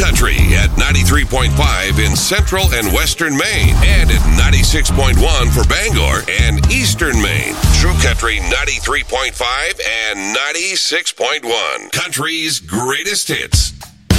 Country at 93.5 in central and western Maine and at 96.1 for Bangor and eastern Maine. True Country 93.5 and 96.1. Country's greatest hits.